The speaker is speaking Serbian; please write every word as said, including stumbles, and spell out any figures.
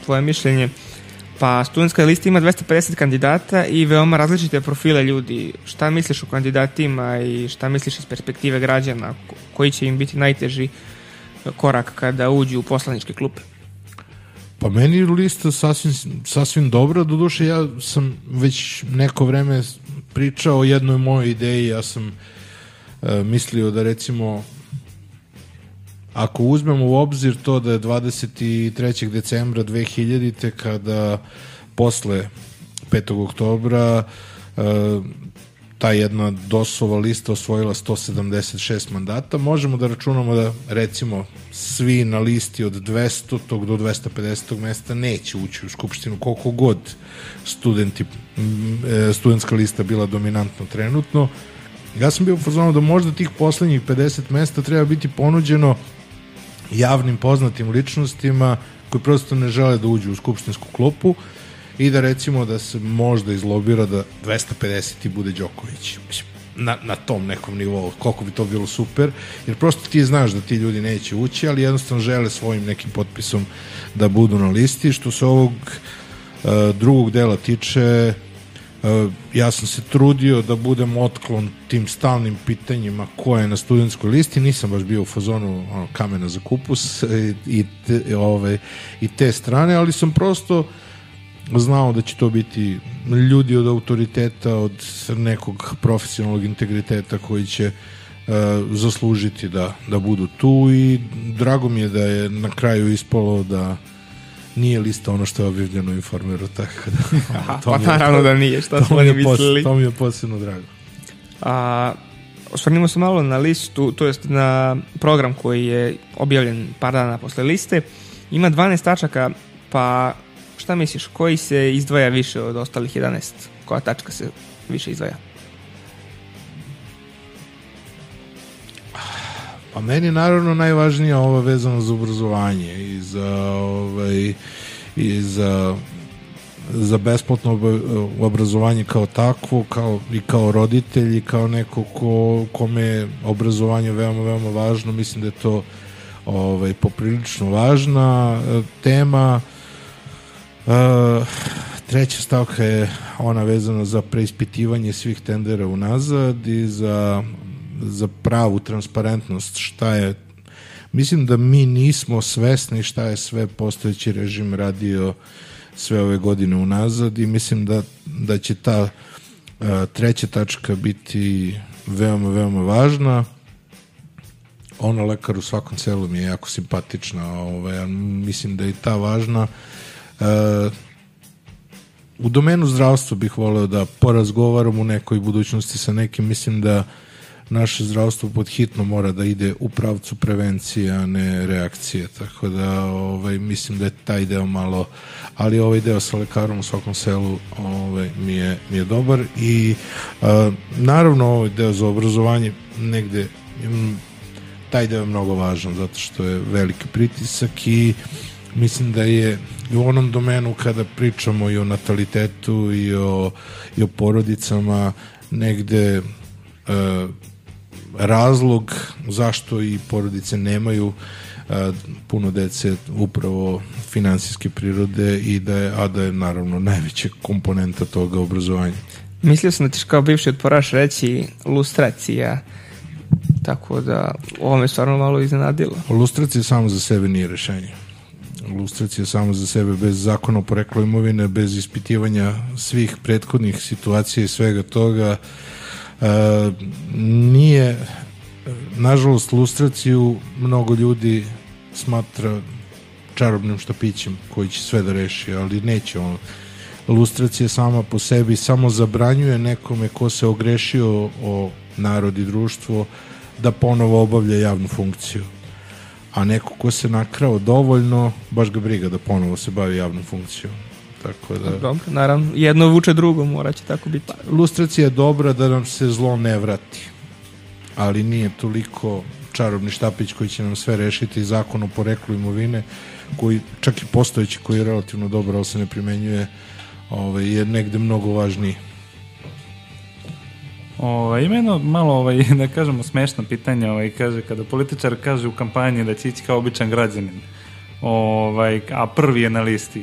tvoje mišljenje. Pa studentska lista ima dvesta pedeset kandidata i veoma različite profile ljudi. Šta misliš o kandidatima i šta misliš iz perspektive građana? Koji će im biti najteži korak kada uđu u poslaničke klupe? Pa meni je lista sasvim, sasvim dobra. Doduše, ja sam već neko vreme pričao o jednoj mojoj ideji. Ja sam uh, mislio da recimo ako uzmemo u obzir to da je dvadeset trećeg decembra dve hiljadite kada posle petog oktobra uh, ta jedna DOS-ova lista osvojila sto sedamdeset šest mandata, možemo da računamo da recimo svi na listi od dvesta do dvesta pedeset mesta neće ući u Skupštinu, koliko god studenti, studentska lista bila dominantno trenutno. Ja sam bio u fazonu da možda tih poslednjih pedeset mesta treba biti ponuđeno javnim poznatim ličnostima koji prosto ne žele da uđu u skupštinsku klupu i da recimo da se možda izlobira da dvesta pedeset bude Đoković. Na, na tom nekom nivou, koliko bi to bilo super, jer prosto ti znaš da ti ljudi neće ući, ali jednostavno žele svojim nekim potpisom da budu na listi. Što se ovog uh, drugog dela tiče, uh, ja sam se trudio da budem otklon tim stalnim pitanjima ko je na studentskoj listi, nisam baš bio u fazonu ono, kamena za kupus i, i, te, ove, i te strane, ali sam prosto znao da će to biti ljudi od autoriteta, od nekog profesionalnog integriteta koji će uh, zaslužiti da, da budu tu i drago mi je da je na kraju ispalo da nije lista ono što je objavljeno u Informeru, tako da... Aha, pa naravno da nije, šta smo oni mislili. To mi je posebno drago. A, osvrnimo se malo na listu, to jest na program koji je objavljen par dana posle liste. Ima dvanaest tačaka, pa šta misliš, koji se izdvaja više od ostalih jedanaest? Koja tačka se više izdvaja? Pa meni naravno najvažnija ova vezana za obrazovanje i za, ovaj, i za, za besplatno obrazovanje kao takvo, kao, i kao roditelj i kao neko ko, kome je obrazovanje veoma, veoma važno. Mislim da je to ovaj, poprilično važna tema. Uh, treća stavka je ona vezana za preispitivanje svih tendera unazad i za, za pravu transparentnost šta je, mislim da mi nismo svesni šta je sve postojeći režim radio sve ove godine unazad i mislim da, da će ta uh, treća tačka biti veoma, veoma važna. Ona lekar u svakom selu mi je jako simpatična, ovaj, mislim da je i ta važna. Uh, u domenu zdravstva bih voleo da porazgovaram u nekoj budućnosti sa nekim. Mislim da naše zdravstvo pod hitno mora da ide u pravcu prevencije, a ne reakcije, tako da ovaj, mislim da je taj deo malo, ali ovaj deo sa lekarom u svakom selu ovaj, mi, je, mi je dobar i uh, naravno ovaj deo za obrazovanje negde im, taj deo je mnogo važan zato što je veliki pritisak i mislim da je u onom domenu kada pričamo i o natalitetu i o, i o porodicama negde e, razlog zašto i porodice nemaju e, puno dece upravo finansijske prirode i da je, a da je naravno najveća komponenta toga obrazovanja. Mislio sam da tiš kao bivši odporaš reći lustracija, tako da ovo me stvarno malo iznenadilo. Lustracija samo za sebe nije rešenje. Lustracija samo za sebe bez zakona o poreklu imovine, bez ispitivanja svih prethodnih situacija i svega toga e, nije, nažalost lustraciju mnogo ljudi smatra čarobnim štapićem koji će sve da reši, ali neće ono. Lustracija sama po sebi samo zabranjuje nekome ko se ogrešio o narod i društvo da ponovo obavlja javnu funkciju. A neko ko se nakrao dovoljno, baš ga briga da ponovo se bavi javnom funkcijom. Tako da... Dobro, naravno, jedno vuče drugo, mora će tako biti. Lustracija je dobra da nam se zlo ne vrati, ali nije toliko čarobni štapić koji će nam sve rešiti. Zakon o poreklu imovine, koji čak i postojeći, koji je relativno dobar, ali se ne primenjuje, ovaj, je negde mnogo važniji. Ovaj, ima jedno malo, ovaj, da kažemo, smešno pitanje, ovaj, kaže, kada političar kaže u kampanji da će ići kao običan građanin, ovaj, a prvi je na listi,